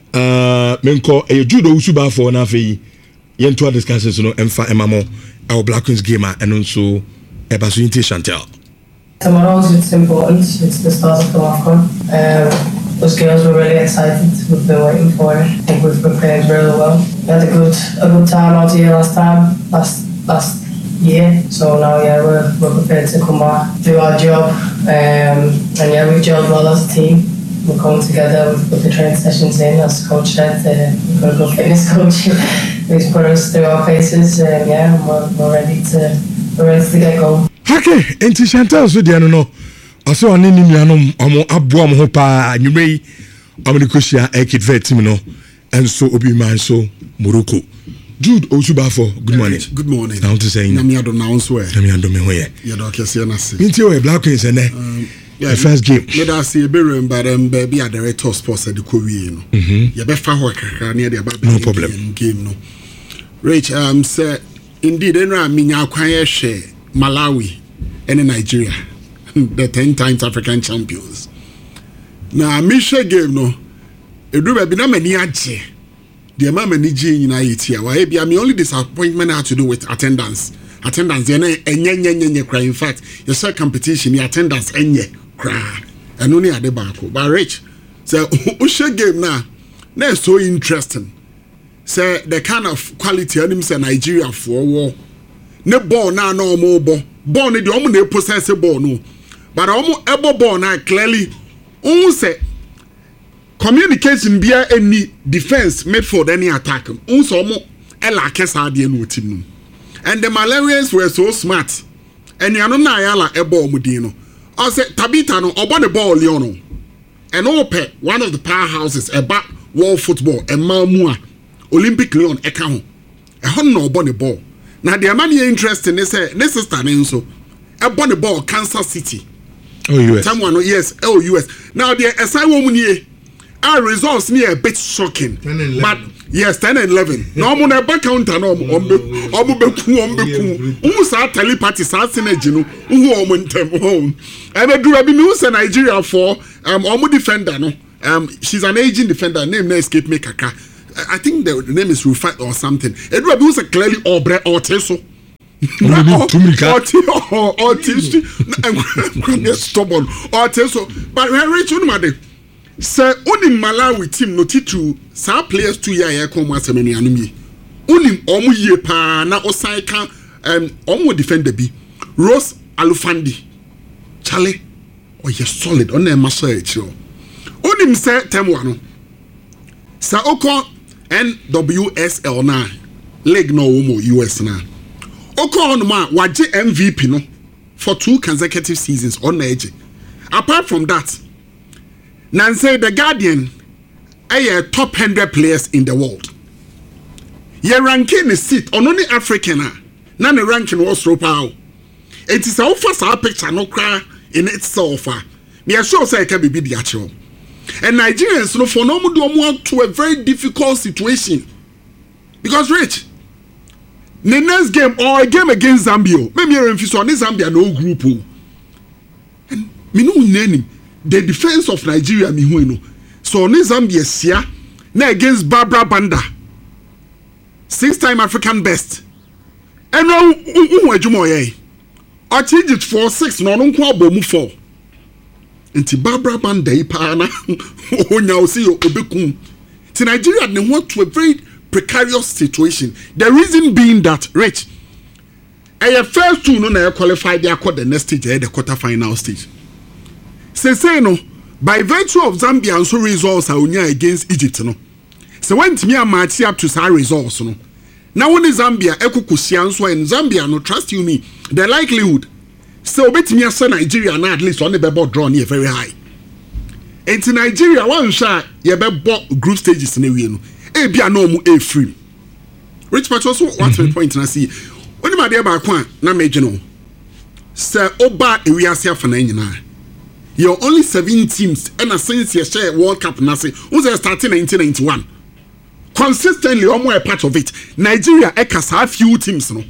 uh menko e judo usuba for na afei yento discussions no emfa emamo our Black Queens game and also e ba so yenti Chantel. Tomorrow it's important. It's the start of the AFCON. Um, those girls were really excited. We've been waiting for it. I think we've prepared really well. We had a good a good time out here last time, last last year. So now yeah, we're we're prepared to come back, do our job, um, and yeah, we've gelled well as a team. We're coming together with, with the training sessions in, as coach said. Uh, we've got a good fitness coach. He's put us through our paces. Uh, yeah, and we're, we're ready to we're ready to get going. Okay, enti Chantal so dia no no. Aso oni ni nuanom omo abo omo ho pa anwumei omo ni koshia ekit vet team no. Enso obi man so Morocco. Jude Osubafo, good morning. Good morning. Now to say na me ado na onso e. Na me ado me ho ye. Ye do kese na se. Nti o Black Queens ene. The first game. Me da se e be remember em be a director sports at the Kowie no. Mhm. Ye be fa ho kakra na ye ba no problem. Game no. Rich um say indeed enra minya akwan ye hwe Malawi and Nigeria, the ten times African champions. Now, Misha game no, a do be na many aje. The mama ni je in Haiti. Why be my only disappointment had to do with attendance. Attendance, you know, enye nye nye nye cry. In fact, your sir competition, the attendance enye cry. And only at the back. But Rich, so Usha game now, that's so interesting. Say the kind of quality of say Nigeria for war. Ne ball na no more ball. Ball ne the omo ne possess ball no. But omo ebo ball na clearly un say communication bia any defense midfield any attack. Un so omo e la kesa de no team no. And the Malawians were so smart. And you know na yala e ball mu din no. I say Tabita no obo the ball le no. And ope one of the powerhouses about world football and Malmua Olympic Lyon e ka ho. E ho no obo the ball. Now the man you interested is say this is standing so a born the ball Kansas City. Oh U S. Someone yes, oh U S. Now the aside woman here our results near a bit shocking. But yes, ten and eleven. No more na back counter no ombe ombe ku ombe ku. Who sa telepathy sa synergy no. Who omo ntem home. And I do abi me say Nigeria for um omo defender no. Um she's an aging defender name na escape me kaka. I think the name is Rufat or something. It will be clearly Obre or Teso. Or Teso. Stubborn. Or Teso. But when Rich Unmade, sir, only Malawi team no titu, some players two year come once a many enemy. Only Omu ye pa na Osaika um Omu defender be Rose Alufandi. Charlie, oh, you're solid on their muscle. Only say Temuano. Sir Oko N W S L na leg no womo U S na. Oko on ma waje M V P no for two consecutive seasons on edge. Apart from that, Nancy the Guardian are top one hundred players in the world. Your ranking is seat on only African na the ranking was so power. It is our first picture no cry in itself. Me sure say it can be the actual. And Nigerians, no, for no more to a very difficult situation. Because, Rich, the next game or a game against Zambia, maybe you're in Zambia, no group. And me no name the defense of Nigeria, me who so ne Zambia sia na against Barbara Banda, six time African best. And no, who are you? I change it for six, no, no, no, four. Nti Barbara Banda ipa na onya osi obekum. Ti Nigeria they want to a very precarious situation. The reason being that Rich, a first two no na qualify they accord the next stage, the quarter final stage. Say say no by virtue of Zambia so results are onya against Egypt no. So when me match up to sa results no. Now when Zambia ekukusia so in Zambia no trust you me the likelihood so bet me say Nigeria na at least on the bebo draw near very high. And in Nigeria one shot ye bebo group stages in the way no. E bia no mu e free. Rich Patch also what's my point na see. When my dear back one na major no. Sir oba e wiase afa na nyina. You're only seven teams and a since you share World Cup na say who's starting nineteen ninety-one. Consistently almost a part of it. Nigeria ekas have few teams no.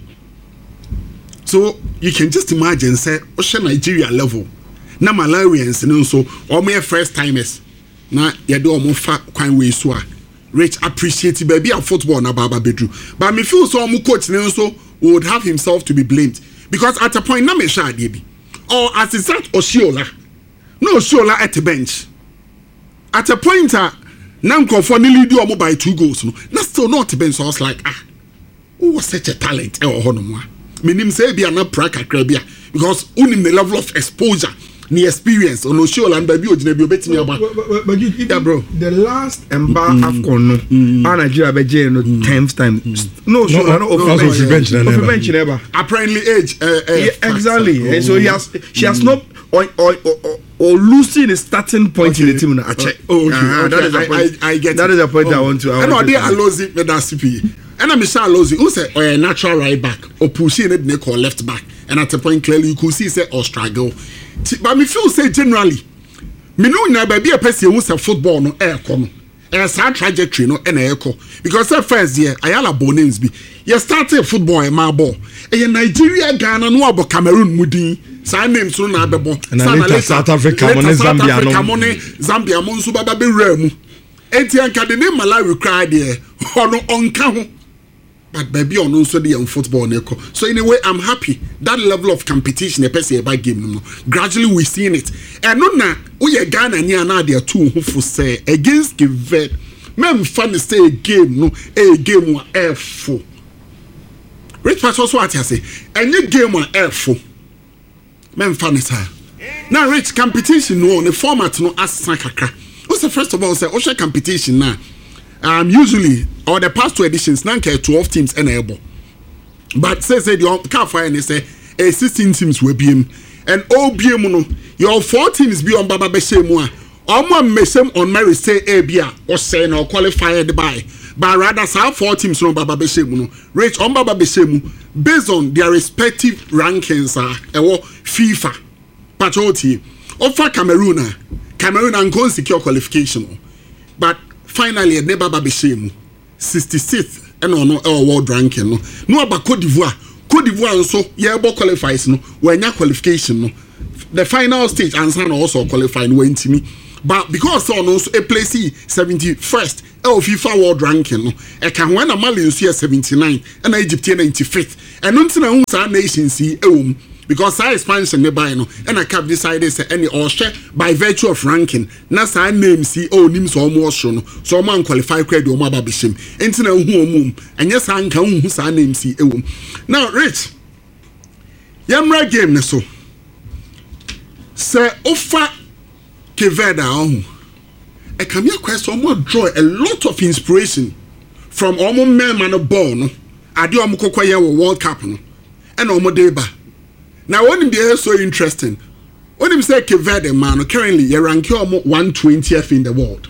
So you can just imagine say Ocean Nigeria level. Na Malawians no so omo first timers. Na ye do omo fa kwan we so a Rich appreciate baby of football na baba bedru. But me feel so omo coach no so would have himself to be blamed because at a point na me sha dey bi. Or as is that Oshiola. No Oshiola at the bench. At a point uh, na nkonfo ni lead omo by two goals no. Na still not bench so I was like ah. Who was such a talent e ho no mo. Meaning say be an praka crabia because unim the level of exposure, the experience on Oshiola and baby ojina bet me about. But you, yeah, bro. The last Emba Afcon no, mm. Nigeria beje no mm. tenth time. Mm. No, so no, no, no, no, no bench never. bench never. Apparently age. Uh, uh, yeah, exactly. Oh. So he has, she has not or or or, or losing the starting point okay. in the team. I check. Oh, okay. Uh, okay. That is a point. I, I get. That it. is a point oh. I want to. I want and no, they are losing with that C P. And I'm Michelle Lozi, who say, or a natural right back, or pushing it, they call left back. And at a point, clearly, you could see, say, or struggle. But me feel, say, generally, me know never be a person who's a football, no air come. And a sad trajectory, no, and echo. Because the first year, I had a bonus be. You started football in my ball. And Nigeria, Ghana, no about Cameroon, Moody. Sign names soon, I be born. And later South Africa, Zambia, Zambia, Monsu Baba be remu. Etian ka the name Malawi cry there ono onka ho but baby on also the football neko. So in a way I'm happy that level of competition a person by game no gradually we seeing it and no na we Ghana ni na there two who for say against give mem fan say a game no a game wa f Rich Pass also what I say any game wa f mem fan say now Rich competition no the format no as kakra. So first of all, say Osha competition now. Um, usually, or the past two editions, now twelve teams enable. But say say the car fire and they say a sixteen teams will be him, and all be no. Your four teams be on Baba Beshemua. All one mesem on Mary say a bia or say no qualified by. But rather, say four teams on Baba Beshemu. Rate on Baba Beshemu based on their respective rankings. Ah, uh, FIFA, Patroti, offer Cameroon. Cameroon and go secure qualification. but finally never be shame sixty-sixth and no our world ranking no no about Cote d'Ivoire Cote d'Ivoire so yeah qualifies no when your qualification no the final stage and San also qualifying went to me but because so also a place seventy-first El FIFA world ranking no e can when a Mali see seventy-nine and Egypt ninety-fifth and until na unsa nation see um because I expansion nearby no and I kept decided say any or share by virtue of ranking na sa name see oh nim so almost no so man qualify credit o ma ba bishim enti na hu omum enye sa nka hu sa name see um now Rich yamra game ne so say ofa Keveda oh I come here question more draw a lot of inspiration from omo men man ball no ade omo kokoye wo World Cup no and omo deba. Now, when him be so interesting, when him say Kevede man, currently you rank you almost one twentieth in the world.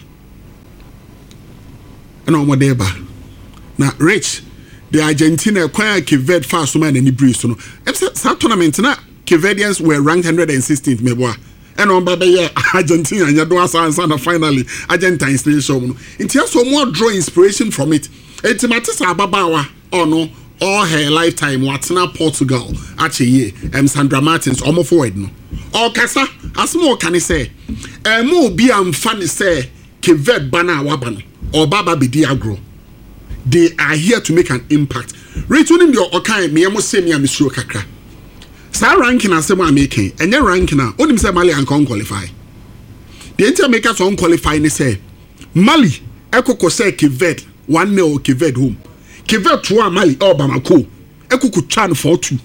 And no more deba. Now, Rich, the Argentina acquired Kevede fast man and the breeze. So, that tournament na Kevedians were ranked one hundred sixteenth. Meboa. And on Baba Argentina and you do us and finally Argentina still show. It has so more draw inspiration from it. It's matters Ababawa or no. All her lifetime what's na Portugal actually um Sandra Martins almost forward no or kasa as more can say eh mo bi am fan say Keved bana wabano or Baba Bidi Agro they are here to make an impact returning your okay me am say me am sure kakra sa ranking asem am making enye ranking na onim say Mali an qualify the enter make us on qualify ni say Mali ekoko say Keved one nil Keved home Keved to Mali or Bamako, Ekuku Chan for two.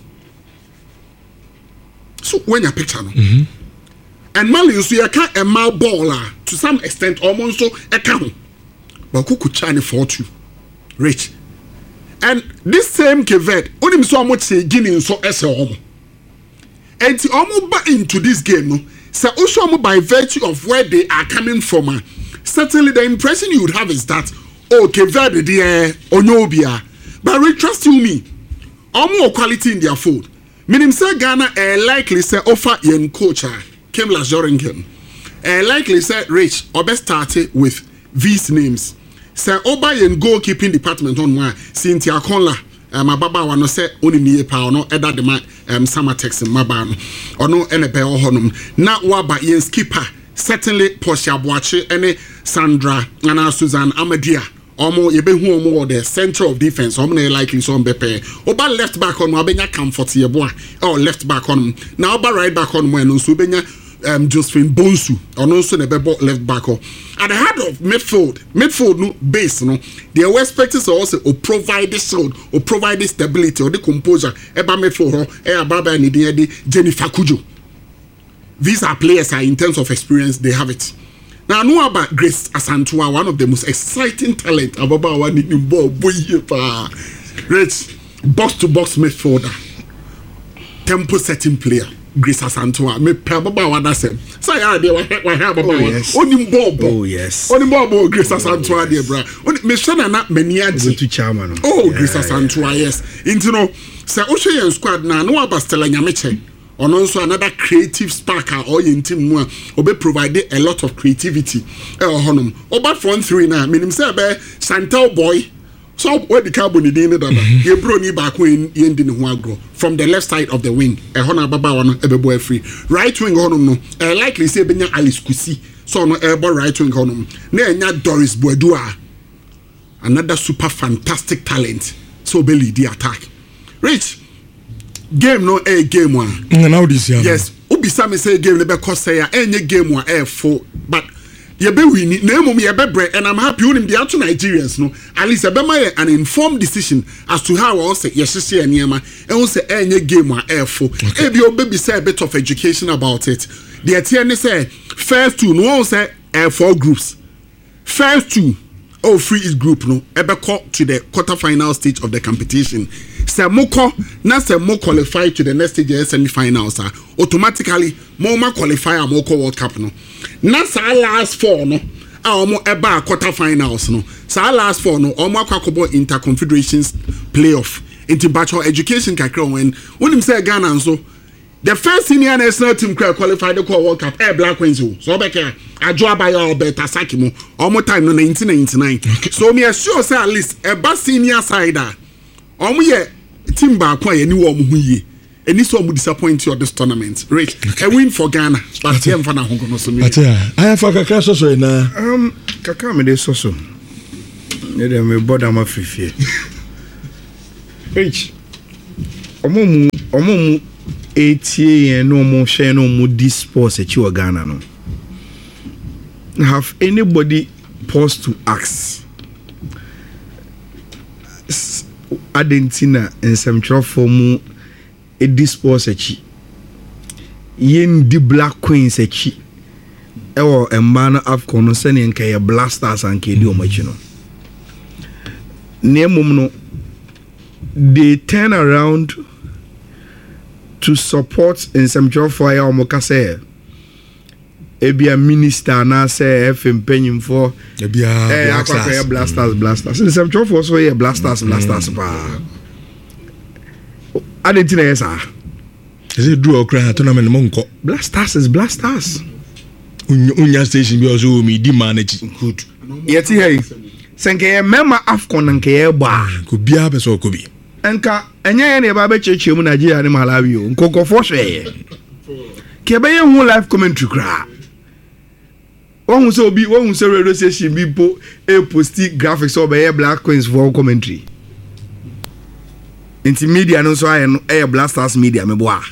So when you picture no, mm-hmm. and Mali so you can't a mal baller to some extent almost so a count, but Kuku Chan for two, Rich. And this same Keved, only so much say Guinea so as a home. And to almost back into this game, no, so also by virtue of where they are coming from, uh, certainly the impression you would have is that. Okay, very dear, Onobia. But we trust you me. Or more quality in their food. Meaning, say Ghana, a likely say offer yen coach, Kemla Joringen. A likely say Rich, or best started with these names. Say Oba yen goalkeeping department on one, Cynthia Conla, my baba wano say only near power, no, Edda the man, um, summer text in my barn, or no, any bear or honum. Not waba yen skipper, certainly Portia Boache, any Sandra, and Susan Amadia. Omo yebe hu omo the center of defense omo na likely so mbepe oba left back on abenya comfort yeboa or left back on now oba right back on when so benya um Josephine Bonsu ono so na bebo left back on at the heart of midfield midfield no base no the expected also to provide the shield or provide the stability or the composure eba midfield e ababa ni de Jennifer Kujo. These are players are in terms of experience they have it. Now, I know about Grace Asantua, one of the most exciting talent about one in the ball. Rich, box to box midfielder, tempo setting player. Grace Asantua, me probably what I said. So, I have about only ball. Oh, yes. Only ball, Grace Asantua, dear bro. Me shana na meniaji to chairman. Oh, Grace Asantua, yes. Into no, say Ocean squad na no about Stella Nyameche. And also another creative sparker or in team one obe provide a lot of creativity eh honum oba front three na menim say be Santel boy so where the carbon dey na dada ye bro ni back when ye ndi ne ho agro from the left side of the wing eh hona baba wa no ebe boy free right wing honum no eh likely say benya Alice Kusi so no eh boy right wing honum na enya Doris Boadua another super fantastic talent so be lead the attack. Rich game no a game one. Now this year. Yes. Ubi Sami say game never cost say any game one air full. But you be winning. Name me a bread, and I'm happy with the actual Nigerians. No, at least a be an informed decision as to how I say yes, see and yama and also any game one air full. If your baby say a bit of education about it, the T N say first two no say air four groups. First two. Oh, free is group no. Ebe call to the quarterfinal stage of the competition. Se moko na se mo qualify to the next stage semi-finals. Automatically, mo ma qualify a moko World Cup no. Na sa last four no. A omo eba quarterfinals no. Sa last four no. Omo akwakobo Interconfederations playoff. Into bachelor education kakra when when him say Ghana so the first senior national team qualified the World Cup eh Black Queens so obeke ajo abaya obeta saki mo omo time no nineteen ninety-nine okay. So me sure say at least a bad senior side ah omo ye team ba kwa ye ni wo mo hu yie eni so omo disappoint you this tournament right okay. A win for Ghana but here for na hongo no so me atia I for kakra so so na um kakra me dey so so ne dem me border ma fifie Rich omo mu omo mu eighty no more share no more this sports at you Ghana no. Have anybody paused to ask Argentina and some for mu a this sports at you yen the Black Queens at you or a man of concerning and kaya blasters and kd o machino near no they turn around to support in some job for your mokase ebia minister na say F M penyim for ebia blasters blasters blasters in some job for so here blasters blasters pa Argentina yes ah is it do okra tournament monko blasters is blasters unya station bi also me di manage good yeti hey senke mema afcon nke ba ko bia be so ko bi enka enye ye na ba be cheche mu Nigeria ni Malawi o nkokofo hwe ke be ye hu live commentary kra won so obi won so radio station bi po e posti graphics o be ye Black Queens for commentary inti media no so aye no e blasters media me boa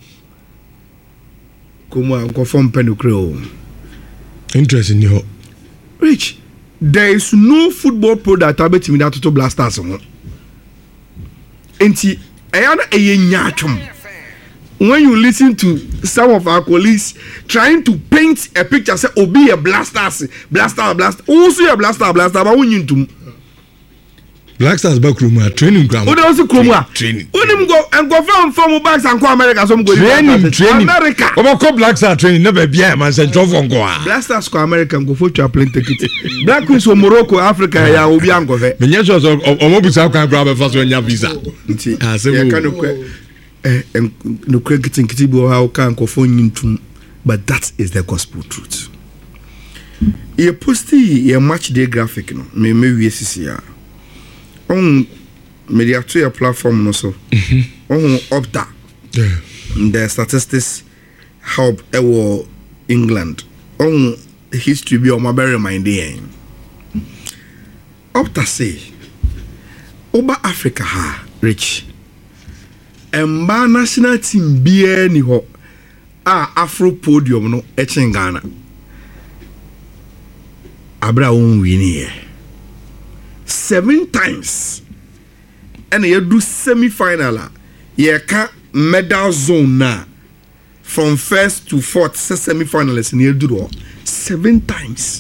komo nkofo mpenu kra o interesting ni ho Rich there is no football product abetimi that to blasters ho Enti, ayana eye nyachum. When you listen to some of our colleagues trying to paint a picture, say, "Obi a blasters, blaster, blaster." Also a blaster, blaster. But when you do Blasters back room training ground. Oh, they also come training. When them go and go from from back and go America, some go training, training. America. Omo come Blasters training never be a man say drop on go. Blasters go America go for your plane ticket. Black Queens from Morocco, Africa, ya obi ango fe. Me nyɛ so omo bisa kan grab first when ya visa. Ah, say we can eh no crediting kitibo how can go for nyintum, but that is the gospel truth. You posti your match day graphic no. Me me we sisia. On media to your platform no so on Opta yeah the statistics help ewo England on history be on my very mind there Opta say Oba Africa ha Rich emba national team bia ni ho a Afro podium no echen Ghana abra won win here seven times and you do semi-final you can medal zone now from first to fourth semi-finalists and you do seven times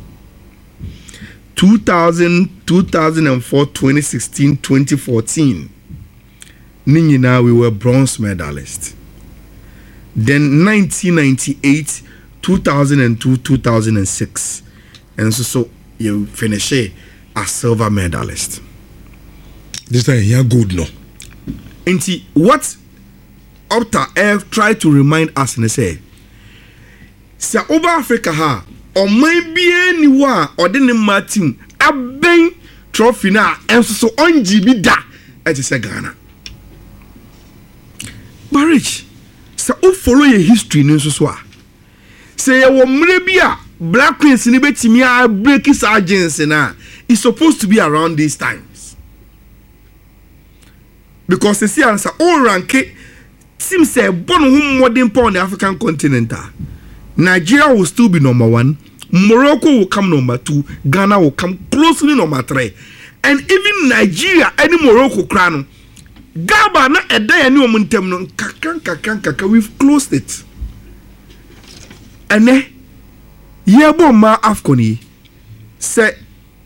two thousand, two thousand four, twenty sixteen, twenty fourteen Ninyina we were bronze medalists then nineteen ninety-eight, two thousand two, two thousand six and so so you finish it a silver medalist. This time you're good no. Inti what Opta have tried to remind us and say say over Africa ha or maybe anyone or the ma team aben trophy na and so on G B da at say Ghana. But Rich say o follow your history no so so say you mre bia Black Queens ni betimi a break his agency na is supposed to be around these times because they see answer all rank seems say born home modern on the African continent. Nigeria will still be number one, Morocco will come number two, Ghana will come closely number three, and even Nigeria any Morocco crown Gaba na a day any momentum no kakan kakan kakan we've closed it and eh yebo ma afcon say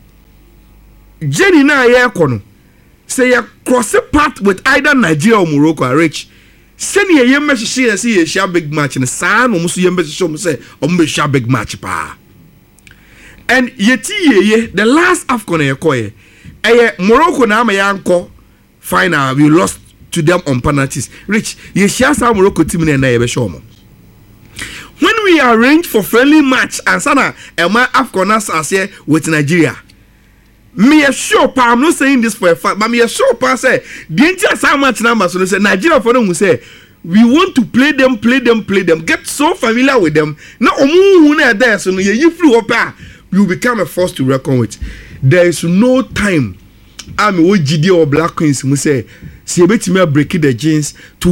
Jenny na ye kono say you cross a path with either Nigeria or Morocco are rich send ye ye message say see a big match in the sun no musu ye message show say o me sha big match pa and yeti ye ye the last afcon ye koye eh Morocco na ma yanko final we lost to them on penalties. Rich, you share some Morocco team and I show them. When we arrange for friendly match and sana and my Afghanas are here with Nigeria. Me a sure pa, I'm not saying this for a fact, but me a sure pa say the entire some match number so they say Nigeria for them who say we want to play them, play them, play them, get so familiar with them. Now omu there so you flew up, you become a force to reckon with. There is no time. I'm O G D or Black Queens who say, see a bit me breaking the jeans to